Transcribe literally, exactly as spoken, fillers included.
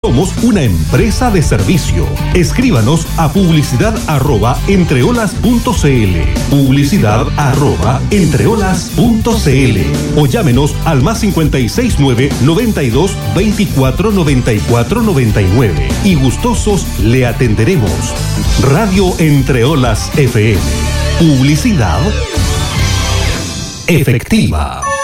Somos una empresa de servicio. Escríbanos a publicidad arroba entreolas punto cl, publicidad arroba entreolas punto cl, o llámenos al más cincuenta y seis nueve noventa y dos veinticuatro noventa y cuatro noventa y nueve y gustosos le atenderemos. Radio Entreolas F M. Publicidad efectiva.